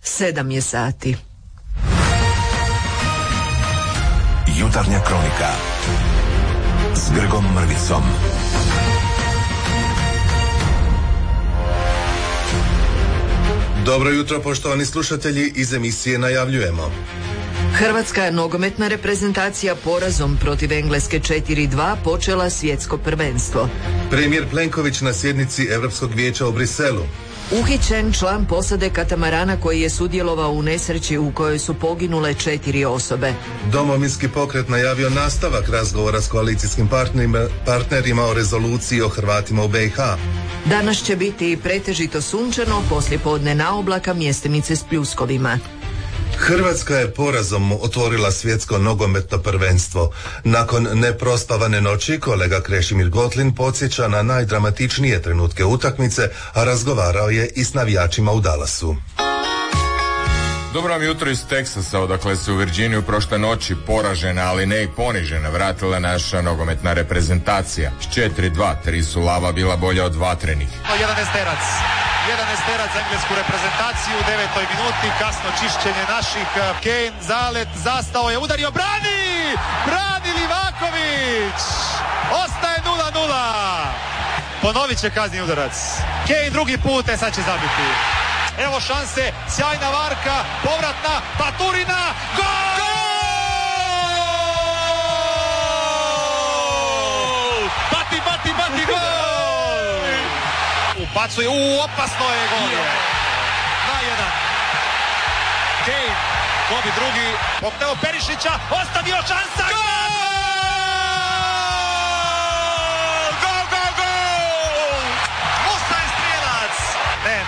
7 je sati. Jutarnja kronika s Grgom Mrvicom. Dobro jutro, poštovani slušatelji, iz emisije najavljujemo. Hrvatska nogometna reprezentacija porazom protiv Engleske 4-2 počela svjetsko prvenstvo. Premijer Plenković na sjednici Europskog vijeća u Briselu. Uhićen član posade katamarana koji je sudjelovao u nesreći u kojoj su poginule 4 osobe. Domovinski pokret najavio nastavak razgovora s koalicijskim partnerima o rezoluciji o Hrvatima u BiH. Danas će biti pretežito sunčano, poslijepodne na oblaka, mjestimice s pljuskovima. Hrvatska je porazom otvorila svjetsko nogometno prvenstvo. Nakon neprospavane noći kolega Krešimir Gotlin podsjeća na najdramatičnije trenutke utakmice, a razgovarao je i s navijačima u Dallasu. Dobro vam jutro iz Teksasa, odakle se u Virginiju prošle noći poražena, ali ne i ponižena, vratila naša nogometna reprezentacija. S 4-2, 3 su lava bila bolja od vatrenih. Jedan esterac za englesku reprezentaciju u 9. minuti, kasno čišćenje naših. Kane, zalet, zastao je, udario, brani Livaković, ostaje 0-0. Ponovit će kazni udarac. Kane drugi put, sad će zabiti. Evo šanse, sjajna varka, povratna, Baturina, gol! Bati, gol! Ubacuje, opasno je, gol je. 2-1. Kane, dobi drugi, popneo Perišića, ostavio šansa, gol! Gol! Musa je strijelac! Ne,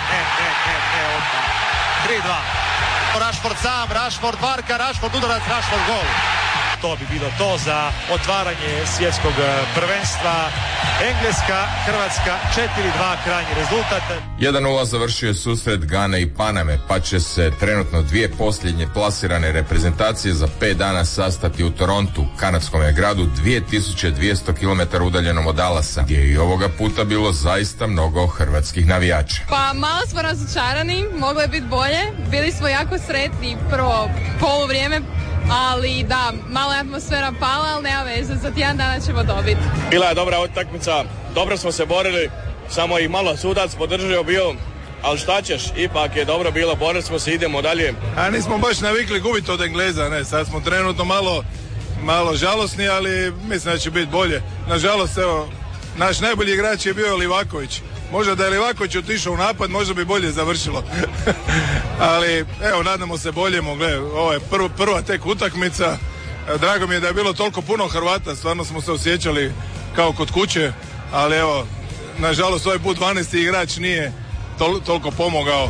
odmah. 3-2. Rashford sam, Rashford varka, Rashford udarac, Rashford gol. To bi bilo to za otvaranje svjetskog prvenstva. Engleska, Hrvatska 4-2 krajnji rezultat. 1-0 završio je susret Gane i Paname, pa će se trenutno dvije posljednje plasirane reprezentacije za 5 dana sastati u Torontu, kanadskom je gradu 2200 km udaljenom od Dallasa, gdje je i ovoga puta bilo zaista mnogo hrvatskih navijača. Pa malo smo razočarani, moglo je biti bolje, bili smo jako sretni prvo poluvrijeme, ali da, malo je atmosfera pala, ali nema veze, za tjedan dana ćemo dobiti. Bila je dobra utakmica, dobro smo se borili, samo i malo sudac podržao bio, ali šta ćeš, ipak je dobro bilo, borili smo se, idemo dalje. A nismo baš navikli gubiti od Engleza, ne, sad smo trenutno malo žalosni, ali mislim da će biti bolje. Nažalost, evo, naš najbolji igrač je bio Livaković. Možda da je Livaković otišao u napad, možda bi bolje završilo. Ali, evo, nadamo se boljemo. Gle, ovo je prva tek utakmica. Drago mi je da je bilo toliko puno Hrvata, stvarno smo se osjećali kao kod kuće, ali evo, nažalost, ovaj put 12. igrač nije toliko pomogao.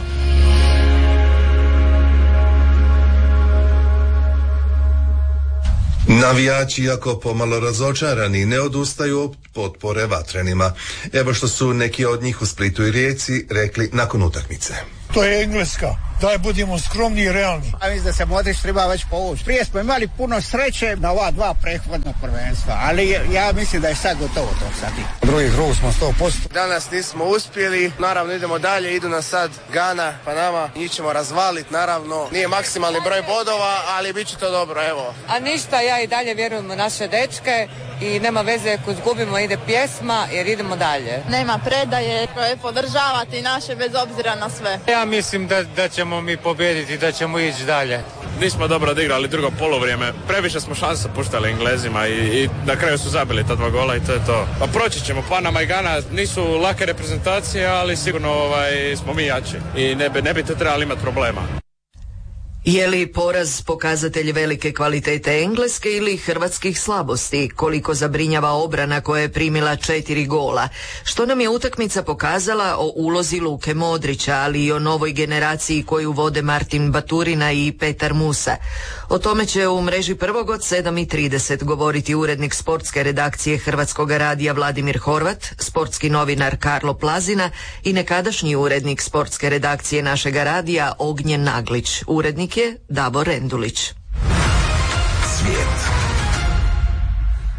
Navijači, iako pomalo razočarani, ne odustaju od potpore vatrenima. Evo što su neki od njih u Splitu i Rijeci rekli nakon utakmice. To je Engleska. Daj, budimo skromni i realni. A mislim da se Modrić treba već povući. Prije smo imali puno sreće na ova 2 prethodna prvenstva, ali ja mislim da je sad gotovo to sad. Drugi krug smo 100%. Danas nismo uspjeli, naravno idemo dalje, idu nas sad Gana, Panama, njih ćemo razvaliti, naravno. Nije maksimalni broj bodova, ali bit će to dobro, evo. A ništa, ja i dalje vjerujem u naše dečke i nema veze ako izgubimo, ide pjesma jer idemo dalje. Nema predaje, podržavati naše bez obzira na sve. Ja mislim da ćemo mi pobijediti, da ćemo ići dalje. Nismo dobro odigrali drugo polovrijeme, previše smo šansa puštali Englezima i na kraju su zabili ta 2 gola i to je to. Pa proći ćemo, Panama i Gana nisu lake reprezentacije, ali sigurno smo mi jači i ne bi to trebali imati problema. Je li poraz pokazatelj velike kvalitete Engleske ili hrvatskih slabosti? Koliko zabrinjava obrana koja je primila 4 gola? Što nam je utakmica pokazala o ulozi Luke Modrića, ali i o novoj generaciji koju vode Martin Baturina i Petar Musa? O tome će u mreži Prvog od 7:30 govoriti urednik sportske redakcije Hrvatskog radija Vladimir Horvat, sportski novinar Karlo Plazina i nekadašnji urednik sportske redakcije našega radija Ognjen Naglić. Urednik je Davor Rendulić. Svijet.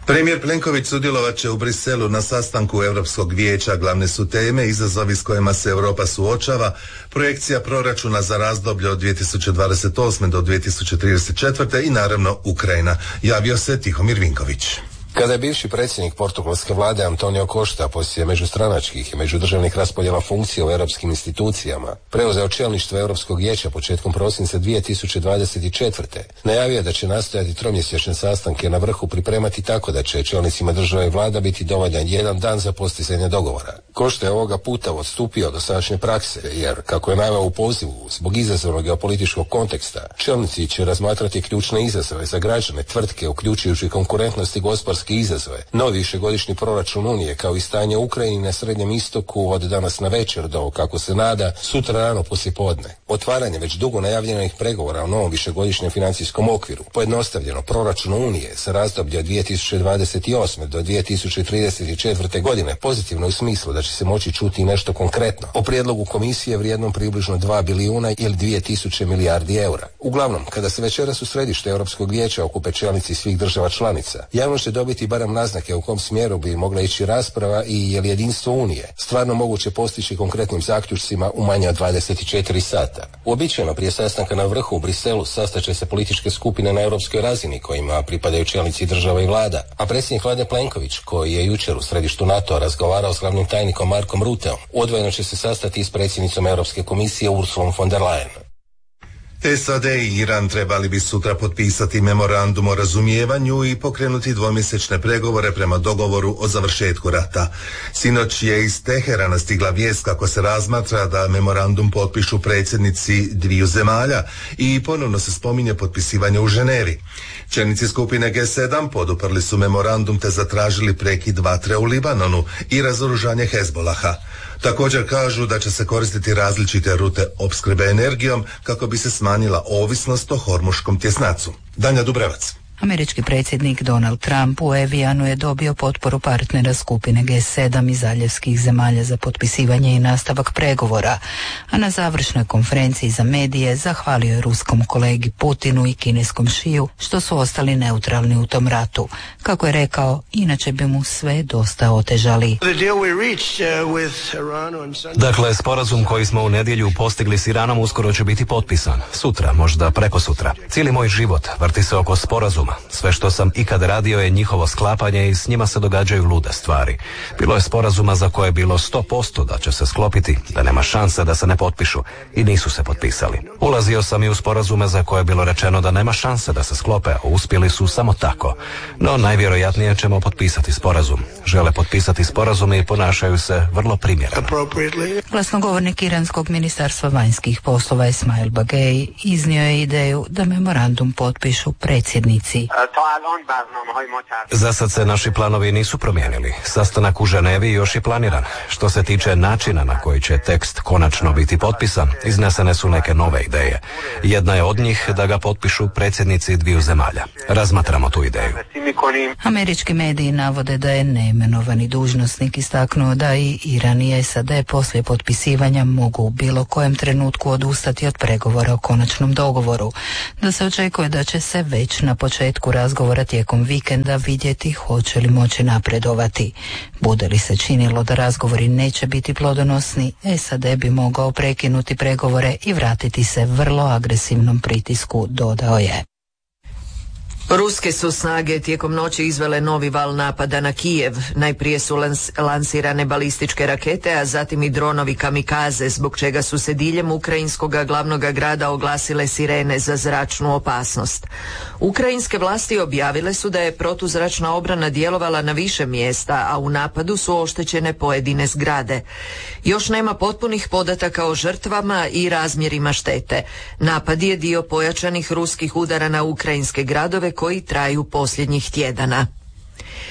Premijer Plenković sudjelovat će u Briselu na sastanku Europskog vijeća. Glavne su teme izazovi s kojima se Europa suočava, projekcija proračuna za razdoblje od 2028. do 2034. i naravno Ukrajina. Javio se Tihomir Vinković. Kada je bivši predsjednik portugalske vlade Antonio Costa poslije međustranačkih i međudržavnih raspodjela funkcija u europskim institucijama preuzeo čelništvo Europskog vijeća početkom prosinca 2024. najavio da će nastojati tromjesečne sastanke na vrhu pripremati tako da će čelnicima država i vlada biti dovoljan jedan dan za postizanje dogovora. Costa je ovoga puta odstupio do sadašnje prakse jer, kako je naveo u pozivu, zbog izazovnog geopolitičkog konteksta, čelnici će razmatrati ključne izazove za građane, tvrtke, uključujući konkurentnost i gospodarske izazove, novi višegodišnji proračun Unije kao i stanje u Ukrajini na Srednjem istoku od danas na večer do, kako se nada, sutra rano poslijepodne. Otvaranje već dugo najavljenih pregovora o novom višegodišnjem financijskom okviru, pojednostavljeno proračun Unije za razdoblje od 2028. do 2034. godine pozitivno u smislu da će se moći čuti nešto konkretno o prijedlogu komisije vrijednom približno 2 bilijuna ili 2000 milijardi eura. Uglavnom, kada se večeras u središte Europskog vijeća okupe čelnici svih država članica, javno će dobiti barem naznake u kom smjeru bi mogla ići rasprava i je li jedinstvo Unije stvarno moguće postići konkretnim zaključcima u manje od 24 sata. Uobičajeno prije sastanka na vrhu u Briselu sastaće se političke skupine na europskoj razini kojima pripadaju čelnici država i vlada, a predsjednik vlade Plenković, koji je jučer u središtu NATO-a razgovarao s glavnim tajnikom Markom Rutteom, odvojeno će se sastati s predsjednicom Europske komisije Ursulom von der Leyen. SAD i Iran trebali bi sutra potpisati memorandum o razumijevanju i pokrenuti dvomjesečne pregovore prema dogovoru o završetku rata. Sinoć je iz Teherana stigla vijest kako se razmatra da memorandum potpišu predsjednici dviju zemalja i ponovno se spominje potpisivanje u Ženevi. Čelnici skupine G7 poduprli su memorandum te zatražili prekid vatre u Libanonu i razoružanje Hezbolaha. Također kažu da će se koristiti različite rute opskrbe energijom kako bi se smanjila ovisnost o hormuškom tjesnacu. Danja Dubrevac. Američki predsjednik Donald Trump u Evijanu je dobio potporu partnera skupine G7 i zaljevskih zemalja za potpisivanje i nastavak pregovora, a na završnoj konferenciji za medije zahvalio je ruskom kolegi Putinu i kineskom Šiju što su ostali neutralni u tom ratu. Kako je rekao, inače bi mu sve dosta otežali. Dakle, sporazum koji smo u nedjelju postigli s Iranom uskoro će biti potpisan. Sutra, možda prekosutra. Cijeli moj život vrti se oko sporazuma. Sve što sam ikad radio je njihovo sklapanje i s njima se događaju lude stvari. Bilo je sporazuma za koje je bilo 100% da će se sklopiti, da nema šanse da se ne potpišu i nisu se potpisali. Ulazio sam i u sporazume za koje je bilo rečeno da nema šanse da se sklope, a uspjeli su samo tako. No najvjerojatnije ćemo potpisati sporazum. Žele potpisati sporazum i ponašaju se vrlo primjereno. Glasnogovornik iranskog ministarstva vanjskih poslova Ismail Bagej iznio je ideju da memorandum potpišu predsjednici. Za sad se naši planovi nisu promijenili. Sastanak u Ženevi još je planiran. Što se tiče načina na koji će tekst konačno biti potpisan, iznesene su neke nove ideje. Jedna je od njih da ga potpišu predsjednici dviju zemalja. Razmatramo tu ideju. Američki mediji navode da je neimenovani dužnosnik istaknuo da i Iran i SAD poslije potpisivanja mogu u bilo kojem trenutku odustati od pregovora o konačnom dogovoru. Da se očekuje da će se već na početku razgovora tijekom vikenda vidjeti hoće li moći napredovati. Bude li se činilo da razgovori neće biti plodonosni, SAD bi mogao prekinuti pregovore i vratiti se vrlo agresivnom pritisku, dodao je. Ruske su snage tijekom noći izvele novi val napada na Kijev. Najprije su lansirane balističke rakete, a zatim i dronovi kamikaze, zbog čega su se diljem ukrajinskog glavnog grada oglasile sirene za zračnu opasnost. Ukrajinske vlasti objavile su da je protuzračna obrana djelovala na više mjesta, a u napadu su oštećene pojedine zgrade. Još nema potpunih podataka o žrtvama i razmjerima štete. Napad je dio pojačanih ruskih udara na ukrajinske gradove koji traju posljednjih tjedana.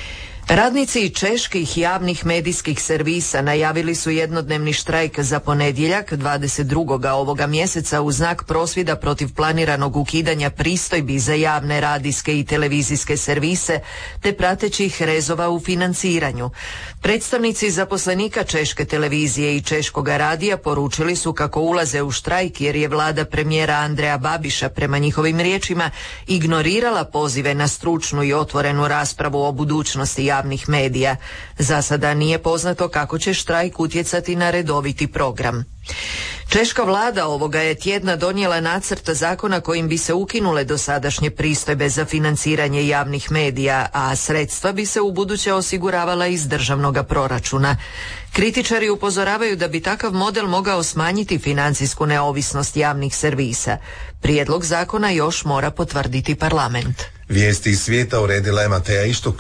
Radnici čeških javnih medijskih servisa najavili su jednodnevni štrajk za ponedjeljak 22. ovoga mjeseca u znak prosvjeda protiv planiranog ukidanja pristojbi za javne radijske i televizijske servise te pratećih rezova u financiranju. Predstavnici zaposlenika Češke televizije i Češkoga radija poručili su kako ulaze u štrajk jer je vlada premijera Andreja Babiša prema njihovim riječima ignorirala pozive na stručnu i otvorenu raspravu o budućnosti javnih medija. Za sada nije poznato kako će štrajk utjecati na redoviti program. Češka vlada ovoga je tjedna donijela nacrt zakona kojim bi se ukinule dosadašnje pristojbe za financiranje javnih medija, a sredstva bi se ubuduće osiguravala iz državnog proračuna. Kritičari upozoravaju da bi takav model mogao smanjiti financijsku neovisnost javnih servisa. Prijedlog zakona još mora potvrditi parlament. Vijesti iz svijeta uredila je Mateja Ištuk.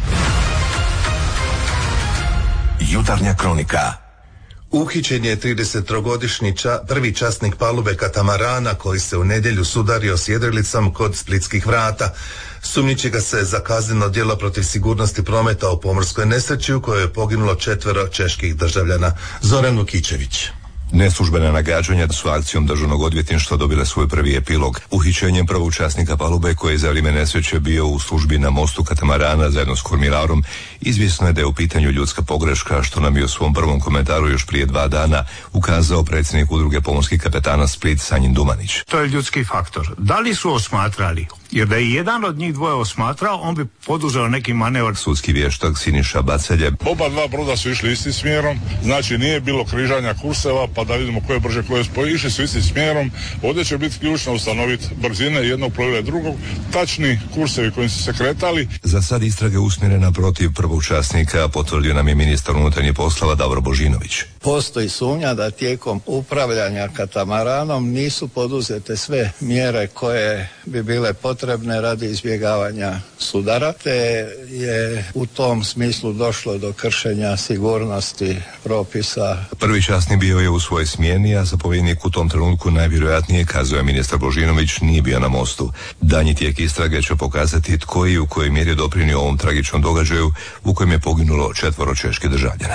Jutarnja kronika. Uhićen je 33-godišnji prvi časnik palube katamarana koji se u nedjelju sudario s jedrilicom kod Splitskih vrata. Sumnjiči ga se za kazneno djelo protiv sigurnosti prometa u pomorskoj nesreći u kojoj je poginulo 4 čeških državljana. Zoran Vukičević. Neslužbena nagađanja su akcijom državnog odvjetništva dobile svoj prvi epilog. Uhićenjem prvog časnika palube koji je za vrijeme nesreće bio u službi na mostu katamarana zajedno s kormirarom, izvjesno je da je u pitanju ljudska pogreška, što nam je u svom prvom komentaru još prije 2 dana ukazao predsjednik udruge pomorskih kapetana Split Sanjin Dumanić. To je ljudski faktor. Da li su osmatrali? Jer da je jedan od njih dvoje osmatrao, on bi poduzeo neki manevar. Sudski vještak Siniša Bacelje. Oba dva broda su išli istim smjerom, znači nije bilo križanja kurseva, pa da vidimo koje brže, koje spoje, išli su istim smjerom. Ovdje će biti ključno ustanoviti brzine jednog plovila i drugog, tačni kursevi kojim su se kretali. Za sad istrage usmjerena protiv prvog časnika, potvrdio nam je ministar unutarnjih poslova Davor Božinović. Postoji sumnja da tijekom upravljanja katamaranom nisu poduzete sve mjere koje bi bile potrebne radi izbjegavanja sudara, te je u tom smislu došlo do kršenja sigurnosti propisa. Prvi časnik bio je u svojoj smjeni, a zapovjednik u tom trenutku najvjerojatnije, kazao je ministar Božinović, nije bio na mostu. Danji tijek istrage će pokazati tko i u kojoj mjeri je doprinio ovom tragičnom događaju u kojem je poginulo 4 čeških državljana.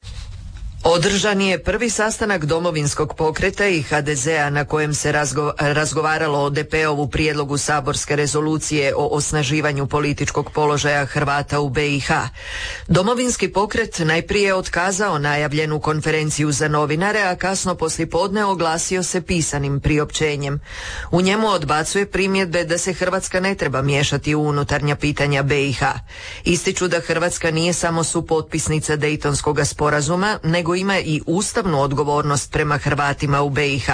Održan je prvi sastanak Domovinskog pokreta i HDZ-a na kojem se razgovaralo o DP-ovu prijedlogu saborske rezolucije o osnaživanju političkog položaja Hrvata u BiH. Domovinski pokret najprije otkazao najavljenu konferenciju za novinare, a kasno poslijepodne oglasio se pisanim priopćenjem. U njemu odbacuje primjedbe da se Hrvatska ne treba miješati u unutarnja pitanja BiH. Ističu da Hrvatska nije samo supotpisnica Dejtonskog sporazuma, nego ima i ustavnu odgovornost prema Hrvatima u BiH.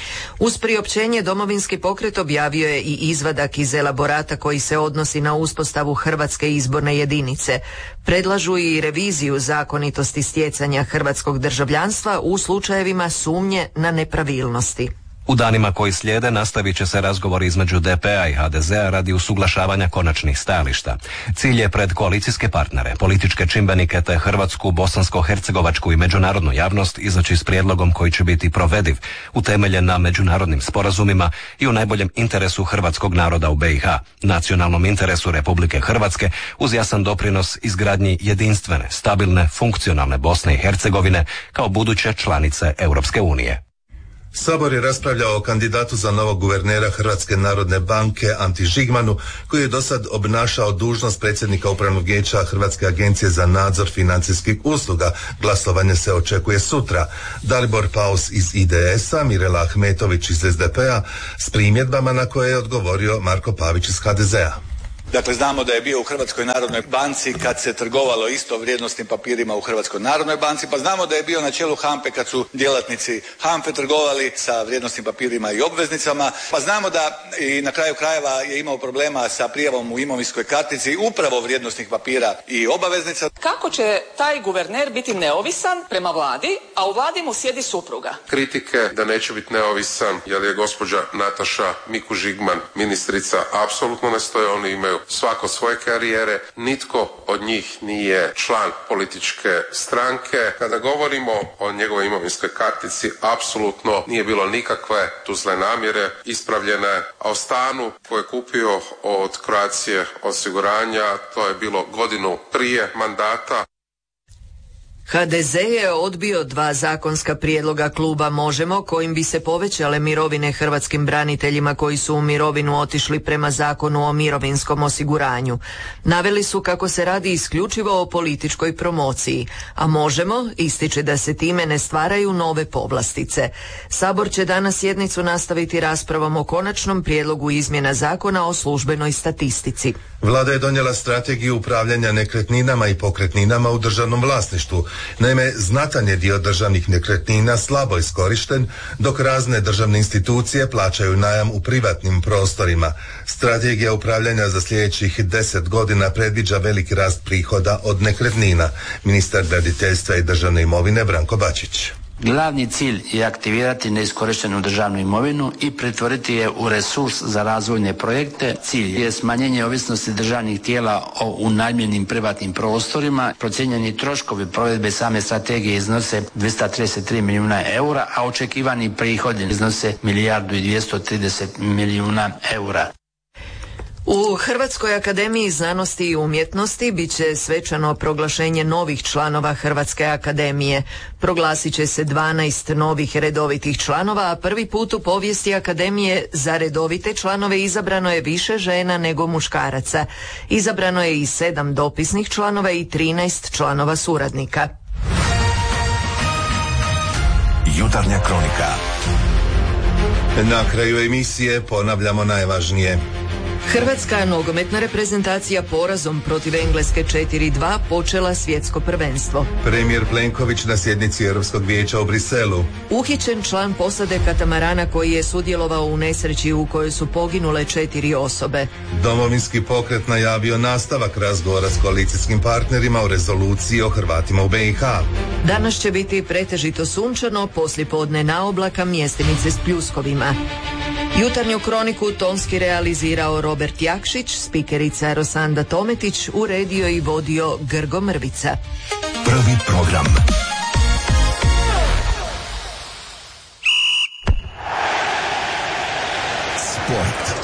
Uz priopćenje Domovinski pokret objavio je i izvadak iz elaborata koji se odnosi na uspostavu Hrvatske izborne jedinice. Predlažu i reviziju zakonitosti stjecanja hrvatskog državljanstva u slučajevima sumnje na nepravilnosti. U danima koji slijede nastavit će se razgovor između DP-a i HDZ-a radi usuglašavanja konačnih stajališta. Cilj je pred koalicijske partnere, političke čimbenike te hrvatsku, bosansko-hercegovačku i međunarodnu javnost izaći s prijedlogom koji će biti provediv, utemeljen na međunarodnim sporazumima i u najboljem interesu hrvatskog naroda u BiH, nacionalnom interesu Republike Hrvatske, uz jasan doprinos izgradnji jedinstvene, stabilne, funkcionalne Bosne i Hercegovine kao buduće članice Europske unije. Sabor je raspravljao o kandidatu za novog guvernera Hrvatske narodne banke Anti Žigmanu, koji je dosad obnašao dužnost predsjednika Upravnog vijeća Hrvatske agencije za nadzor financijskih usluga. Glasovanje se očekuje sutra. Dalibor Paus iz IDS-a, Mirela Ahmetović iz SDP-a s primjedbama na koje je odgovorio Marko Pavić iz HDZ-a. Dakle, znamo da je bio u Hrvatskoj narodnoj banci kad se trgovalo isto vrijednosnim papirima u Hrvatskoj narodnoj banci, pa znamo da je bio na čelu HANFE kad su djelatnici HANFE trgovali sa vrijednosnim papirima i obveznicama, pa znamo da i na kraju krajeva je imao problema sa prijavom u imovinskoj kartici upravo vrijednosnih papira i obaveznica. Kako će taj guverner biti neovisan prema vladi, a u vladi mu sjedi supruga? Kritike da neće biti neovisan jer je gospođa Nataša Mikuš Žigman ministrica apsolutno ne stoje, oni imaju ostvario svako svoje karijere, nitko od njih nije član političke stranke. Kada govorimo o njegovoj imovinskoj kartici, apsolutno nije bilo nikakve tu zle namjere ispravljene, a o stanu koje je kupio od Croatia osiguranja, to je bilo godinu prije mandata. HDZ je odbio 2 zakonska prijedloga kluba Možemo kojim bi se povećale mirovine hrvatskim braniteljima koji su u mirovinu otišli prema Zakonu o mirovinskom osiguranju. Naveli su kako se radi isključivo o političkoj promociji, a Možemo ističe da se time ne stvaraju nove povlastice. Sabor će danas sjednicu nastaviti raspravom o konačnom prijedlogu izmjena Zakona o službenoj statistici. Vlada je donijela strategiju upravljanja nekretninama i pokretninama u državnom vlasništvu. Naime, znatan je dio državnih nekretnina slabo iskorišten, dok razne državne institucije plaćaju najam u privatnim prostorima. Strategija upravljanja za sljedećih 10 godina predviđa veliki rast prihoda od nekretnina. Ministar graditeljstva i državne imovine Branko Bačić. Glavni cilj je aktivirati neiskorištenu državnu imovinu i pretvoriti je u resurs za razvojne projekte. Cilj je smanjenje ovisnosti državnih tijela o unajmljenim privatnim prostorima. Procijenjeni troškovi provedbe same strategije iznose 233 milijuna eura, a očekivani prihodi iznose 1.230 milijuna eura. U Hrvatskoj akademiji znanosti i umjetnosti bit će svečano proglašenje novih članova Hrvatske akademije. Proglasit će se 12 novih redovitih članova, a prvi put u povijesti akademije za redovite članove izabrano je više žena nego muškaraca. Izabrano je i 7 dopisnih članova i 13 članova suradnika. Jutarnja kronika. Na kraju emisije ponavljamo najvažnije. Hrvatska nogometna reprezentacija porazom protiv Engleske 4:2 počela svjetsko prvenstvo. Premijer Plenković na sjednici Europskog vijeća u Briselu. Uhićen član posade katamarana koji je sudjelovao u nesreći u kojoj su poginule 4 osobe. Domovinski pokret najavio nastavak razgovora s koalicijskim partnerima o rezoluciji o Hrvatima u BiH. Danas će biti pretežito sunčano, poslijepodne na oblaka, mjestimice s pljuskovima. Jutarnju kroniku tonski realizirao Robert Jakšić, spikerica Rosanda Tometić, uredio i vodio Grgo Mrvica. Prvi program. Sport.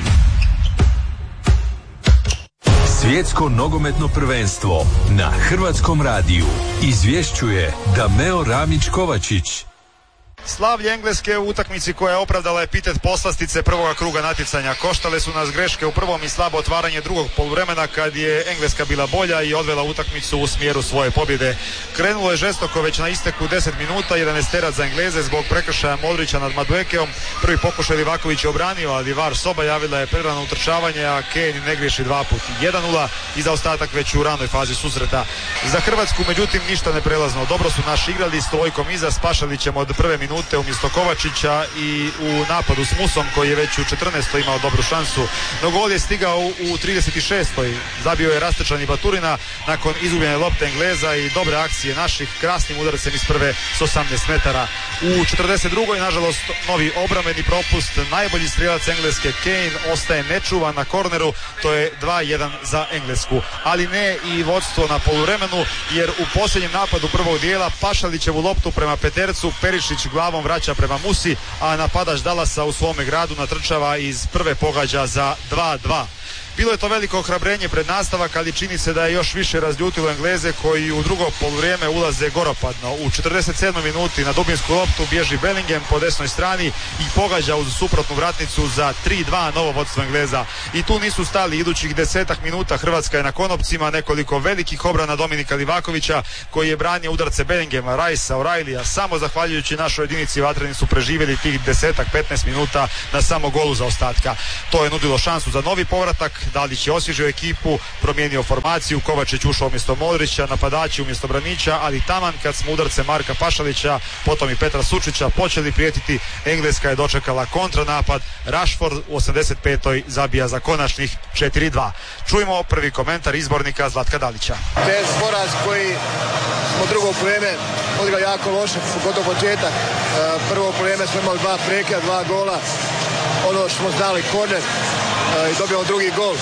Svjetsko nogometno prvenstvo na Hrvatskom radiju izvješćuje Dameo Ramić-Kovačić. Slavlje Engleske u utakmici koja je opravdala epitet poslastice prvoga kruga natjecanja. Koštale su nas greške u prvom i slabo otvaranje drugog poluvremena kad je Engleska bila bolja i odvela utakmicu u smjeru svoje pobjede. Krenulo je žestoko već na isteku 10 minuta, 11 za Engleze zbog prekršaja Modrića nad Maduekeom. Prvi pokušaj Livaković je obranio, ali VAR soba javila je prerano utrčavanje, a Kane ne griješi 2 puta. 1:0 i zaostatak već u ranoj fazi susreta. Za Hrvatsku međutim ništa ne prelazno. Dobro su naši igrali s Stojkom iza, Spašalićem od prve minute umjesto Kovačića i u napadu s Musom koji je već u 14. imao dobru šansu. No gol je stigao u 36. Zabio je Rastečan i Baturina nakon izgubljene lopte Engleza i dobre akcije naših krasnim udarcem iz prve s 18 metara. U 42. nažalost novi obrambeni propust. Najbolji strijelac Engleske Kane ostaje nečuvan na korneru. To je 2:1 za Englesku. Ali ne i vodstvo na poluvremenu, jer u posljednjem napadu prvog dijela Pašalićevu loptu prema Petercu Perišić glavom vraća prema Musi, a napadač Dallasa u svome gradu natrčava iz prve pogađa za 2:2. Bilo je to veliko ohrabrenje pred nastavak, ali čini se da je još više razljutilo Engleze koji u drugo poluvrijeme ulaze goropadno. U 47. minuti na dubinsku loptu bježi Bellingham po desnoj strani i pogađa uz suprotnu vratnicu za 3:2 novo vodstvo Engleza. I tu nisu stali, idućih 10 minuta Hrvatska je na konopcima, nekoliko velikih obrana Dominika Livakovića koji je branio udarce Bellinghama, Rajsa, O'Reillya. Samo zahvaljujući našoj jedinici vatreni su preživjeli tih 10-15 minuta na samo golu zaostatka. To je nudilo šansu za novi povratak. Dalić je osvježio ekipu, promijenio formaciju, Kovačić ušao umjesto Modrića, napadači umjesto Branića, ali taman kad smo udarce Marka Pašalića, potom i Petra Sučića počeli prijetiti, Engleska je dočekala kontranapad. Rashford u 85. zabija za konačnih 4:2. Čujmo prvi komentar izbornika Zlatka Dalića. Teški poraz koji smo drugo vrijeme odigrali jako loše, gotovo početak. Prvo vrijeme smo imali 2 prekida, 2 gola. Ono što smo znali, korner, i dobijemo drugi gol.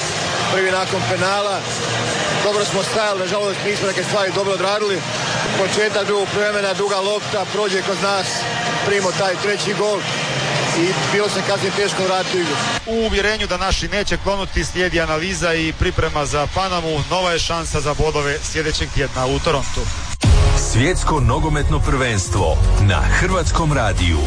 prvi nakon penala. Dobro smo stajali, nažalost nismo neke stvari dobro odradili. Početak drugog vremena, duga lopta, prođe kod nas, primo taj treći gol i bilo se kasnije teško vratiti u igru. U uvjerenju da naši neće klonuti slijedi analiza i priprema za Panamu. Nova je šansa za bodove sljedećeg tjedna u Torontu. Svjetsko nogometno prvenstvo na Hrvatskom radiju.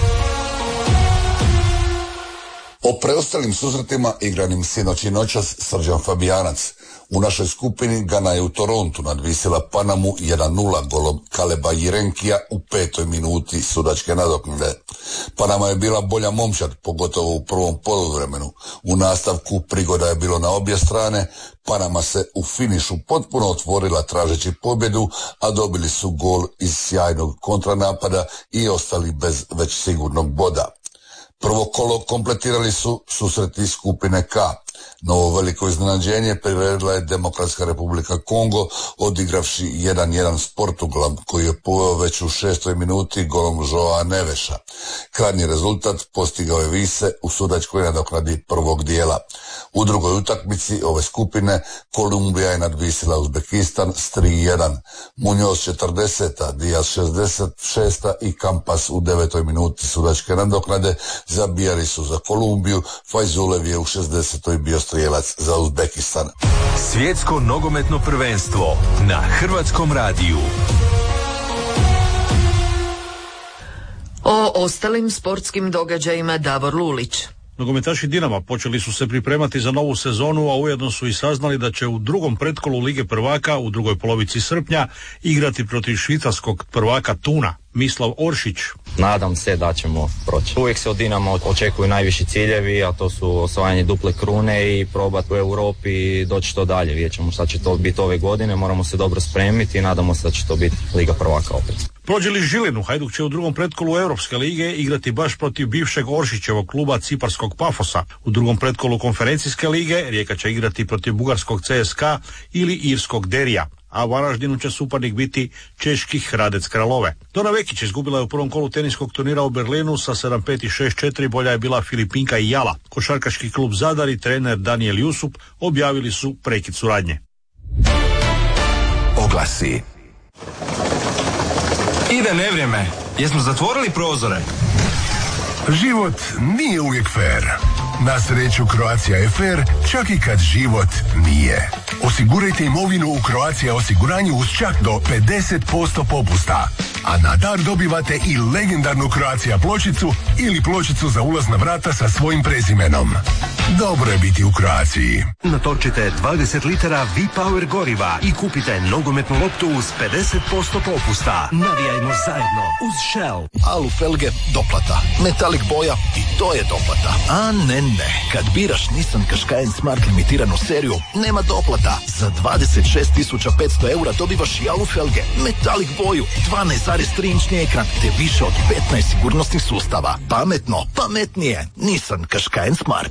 O preostalim susretima igranim sinoć i noćas Srđan Fabijanac. U našoj skupini Gana je u Torontu nadvisila Panamu 1-0 golom Kaleba Jirenkija u 5. minuti sudačke nadoknade. Panama je bila bolja momčad, pogotovo u prvom poluvremenu. U nastavku prigoda je bilo na obje strane. Panama se u finišu potpuno otvorila tražeći pobjedu, a dobili su gol iz sjajnog kontranapada i ostali bez već sigurnog boda. Prvo kolo kompletirali su susreti skupine K. Novo veliko iznenađenje priredila je Demokratska republika Kongo, odigravši 1-1 s Portugalom, koji je poveo već u 6. minuti golom Joa Neveša. Krajnji rezultat postigao je Vise u sudačkoj nadoknadi prvog dijela. U drugoj utakmici ove skupine Kolumbija je nadvisila Uzbekistan s 3-1. Muñoz 40, Diaz 66 i Kampas u 9. minuti sudačke nadoknade zabijali su za Kolumbiju, Fajzulev je u 60. bio strijelac za Uzbekistan. Svjetsko nogometno prvenstvo na Hrvatskom radiju. O ostalim sportskim događajima Davor Lulić. Nogometaši Dinama počeli su se pripremati za novu sezonu, a ujedno su i saznali da će u drugom pretkolu Lige prvaka u drugoj polovici srpnja igrati protiv švicarskog prvaka Tuna, Mislav Oršić. Nadam se da ćemo proći. Uvijek se od Dinama očekuju najviši ciljevi, a to su osvajanje duple krune i probati u Europi i doći što dalje. Vidjet ćemo šta će to biti ove godine, moramo se dobro spremiti i nadamo se da će to biti Liga prvaka opet. Prođe li Žilinu, Hajduk će u drugom pretkolu Europske lige igrati baš protiv bivšeg Oršićevog kluba ciparskog Pafosa. U drugom pretkolu Konferencijske lige Rijeka će igrati protiv bugarskog CSKA ili irskog Derija, a Varaždinu će suparnik biti češki Hradec Kralove. Dona Vekić izgubila je u prvom kolu teniskog turnira u Berlinu sa 7-5 i 6-4, bolja je bila Filipinka i Jala. Košarkaški klub Zadar i trener Daniel Jusup objavili su prekid suradnje. Oglasi. Ide nevrijeme. Jesmo zatvorili prozore? Život nije uvijek fair. Na sreću Croatia je fair, čak i kad život nije. Osigurajte imovinu u Croatia osiguranju uz čak do 50% popusta. A na dar dobivate i legendarnu Croatia pločicu ili pločicu za ulaz na vrata sa svojim prezimenom. Dobro je biti u Croaciji. Natočite 20 litara V-Power goriva i kupite nogometnu loptu uz 50% popusta. Navijajmo zajedno uz Shell. Alu felge, doplata. Metalik boja i to je doplata. A ne. Kad biraš Nissan Qashqai Smart limitiranu seriju, nema doplata. Za 26.500 eura dobivaš i alu felge, metalik boju, 12,3 inčni ekran te više od 15 sigurnosnih sustava. Pametno, pametnije. Nissan Qashqai Smart.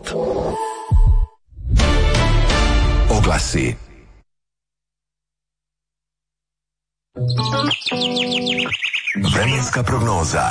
Oglasi. Vremenska prognoza.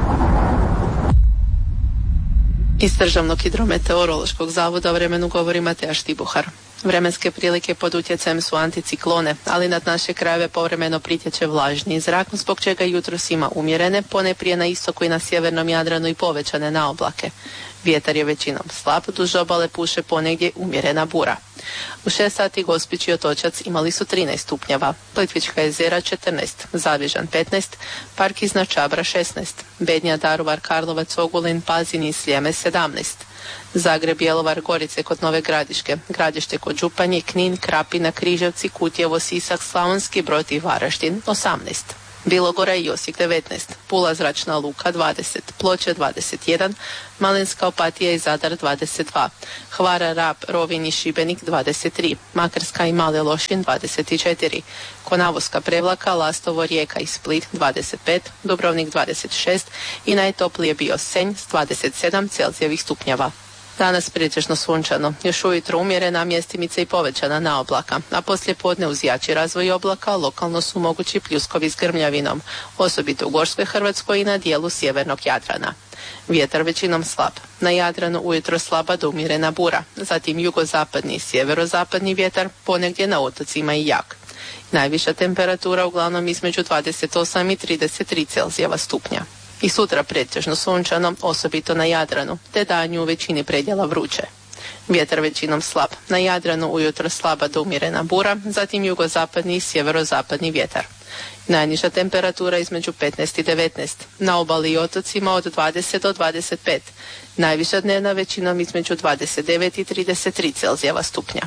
Iz Državnog hidrometeorološkog zavoda o vremenu govori Mateja Štibuhar. Vremenske prilike pod utjecajem su anticiklone, ali nad naše krajeve povremeno pritječe vlažni zrak, zbog čega jutros ima umjerene, ponajprije na istoku i na sjevernom Jadranu i povećane na oblake. Vjetar je većinom slab, duž obale puše ponegdje umjerena bura. U 6 sati Gospić i Otočac imali su 13 stupnjeva, Plitvička jezera 14, Zavižan 15, Park iznad Čabra 16, Bednja, Daruvar, Karlovac, Ogulin, Pazin i Sljeme 17, Zagreb, Bjelovar, Gorice kod Nove Gradiške, Gradište kod Županje, Knin, Krapina, Križevci, Kutjevo, Sisak, Slavonski Brod i Varaždin 18. Bilogora i Osijek 19, Pula, Zračna luka 20, Ploče 21, Malinska, Opatija i Zadar 22, Hvara, Rab, Rovinj i Šibenik 23, Makarska i Mali Lošin 24, Konavoska, Prevlaka, Lastovo, Rijeka i Split 25, Dubrovnik 26 i najtoplije bio Senj s 27 Celzijevih stupnjeva. Danas pretežno sunčano, još ujutro umjerena, mjestimica i povećana na oblaka, a poslije podne uz jači razvoj oblaka lokalno su mogući pljuskovi s grmljavinom, osobito u Gorskoj Hrvatskoj i na dijelu sjevernog Jadrana. Vjetar većinom slab. Na Jadranu ujutro slaba do umjerena bura. Zatim jugozapadni i sjeverozapadni vjetar, ponegdje na otocima i jak. Najviša temperatura uglavnom između 28 i 33 Celzijeva stupnja. I sutra pretežno sunčano, osobito na Jadranu, te danju u većini predjela vruće. Vjetar većinom slab. Na Jadranu ujutro slaba do umjerena bura, zatim jugozapadni i sjeverozapadni vjetar. Najniža temperatura između 15 i 19. Na obali i otocima od 20 do 25. Najviša dnevna većinom između 29 i 33 Celzijeva stupnja.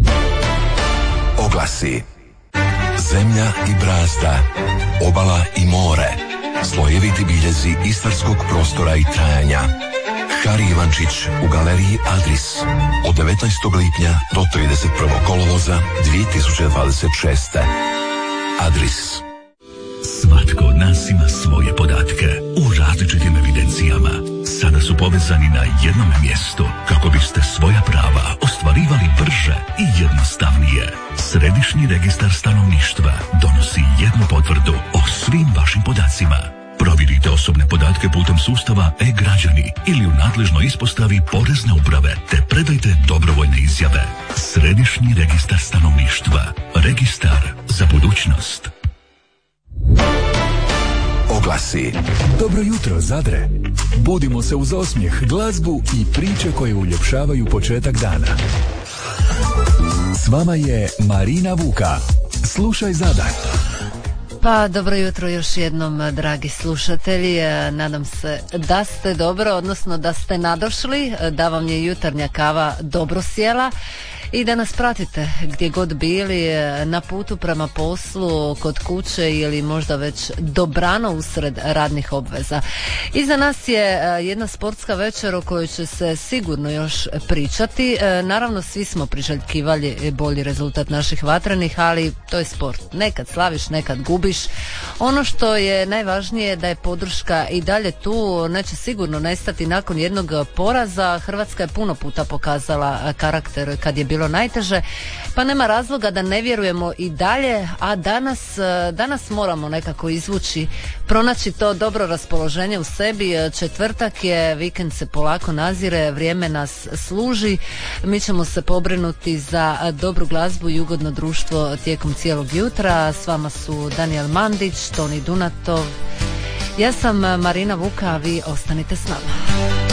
Oglasi. Zemlja i brazda, obala i more, slojeviti biljezi istarskog prostora i trajanja. Hari Ivančić u galeriji Adris od 19. lipnja do 31. kolovoza 2026. Adris. Svatko od nas ima svoje podatke u različitim evidencijama. Sada su povezani na jednom mjestu kako biste svoja prava ostvarivali brže i jednostavnije. Središnji registar stanovništva donosi jednu potvrdu o svim vašim podacima. Provjerite osobne podatke putem sustava e-građani ili u nadležnoj ispostavi Porezne uprave te predajte dobrovoljne izjave. Središnji registar stanovništva. Registar za budućnost. Oglasi. Dobro jutro, Zadre. Budimo se uz osmijeh, glazbu i priče koje uljepšavaju početak dana. S vama je Marina Vuka. Slušaj Zadar. Pa dobro jutro još jednom, dragi slušatelji. Nadam se da ste dobro, odnosno da ste nadošli, da vam je jutarnja kava dobro sjela i da nas pratite gdje god bili, na putu prema poslu, kod kuće ili možda već dobrano usred radnih obveza. Iza nas je jedna sportska večer o kojoj će se sigurno još pričati. Naravno, svi smo priželjkivali bolji rezultat naših vatrenih, ali to je sport. Nekad slaviš, nekad gubiš. Ono što je najvažnije da je podrška i dalje tu, neće sigurno nestati nakon jednog poraza. Hrvatska je puno puta pokazala karakter kad je bilo najteže, pa nema razloga da ne vjerujemo i dalje, a danas moramo nekako izvući, pronaći to dobro raspoloženje u sebi. Četvrtak je, vikend se polako nazire, vrijeme nas služi, mi ćemo se pobrinuti za dobru glazbu i ugodno društvo tijekom cijelog jutra. S vama su Daniel Mandić, Toni Dunatov, ja sam Marina Vuka, a vi ostanite s nama.